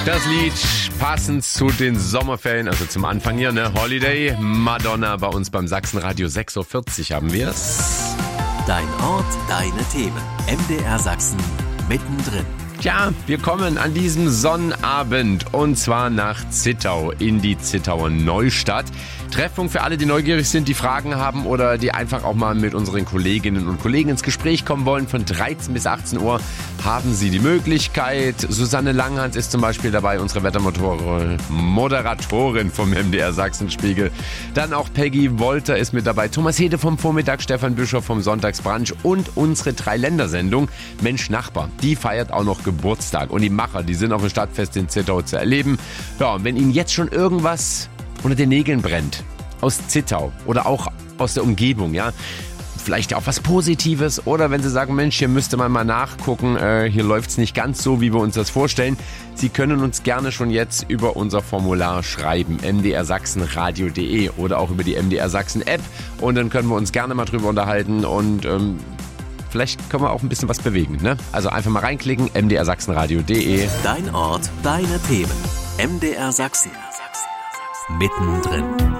Das Lied passend zu den Sommerferien, also zum Anfang hier, ne? Holiday, Madonna bei uns beim Sachsenradio 6.40 Uhr haben wir es. Dein Ort, deine Themen. MDR Sachsen mittendrin. Ja, wir kommen an diesem Sonnabend und zwar nach Zittau in die Zittauer Neustadt. Treffpunkt für alle, die neugierig sind, die Fragen haben oder die einfach auch mal mit unseren Kolleginnen und Kollegen ins Gespräch kommen wollen. Von 13 bis 18 Uhr haben Sie die Möglichkeit. Susanne Langhans ist zum Beispiel dabei, unsere Wettermoderatorin vom MDR Sachsenspiegel. Dann auch Peggy Wolter ist mit dabei. Thomas Hede vom Vormittag, Stefan Bischof vom Sonntagsbrunch und unsere Dreiländersendung Mensch Nachbar. Die feiert auch noch Geburtstag. Und die Macher, die sind auf dem Stadtfest in Zittau zu erleben. Ja, und wenn Ihnen jetzt schon irgendwas unter den Nägeln brennt, aus Zittau oder auch aus der Umgebung, ja, vielleicht auch was Positives oder wenn Sie sagen, Mensch, hier müsste man mal nachgucken, hier läuft's nicht ganz so, wie wir uns das vorstellen. Sie können uns gerne schon jetzt über unser Formular schreiben, mdrsachsenradio.de oder auch über die MDR Sachsen App und dann können wir uns gerne mal drüber unterhalten und vielleicht können wir auch ein bisschen was bewegen, ne? Also einfach mal reinklicken, mdrsachsenradio.de. Dein Ort, deine Themen. MDR Sachsen. Mittendrin.